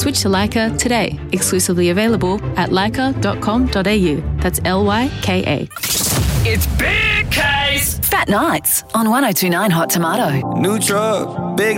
Switch to Leica today. Exclusively available at leica.com.au. That's LYKA. It's Big Case! Fat Nights on 102.9 Hot Tomato. New truck, big